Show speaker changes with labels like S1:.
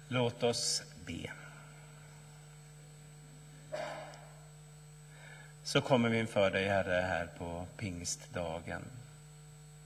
S1: Låt oss be. Så kommer vi inför dig, Herre, här på pingstdagen.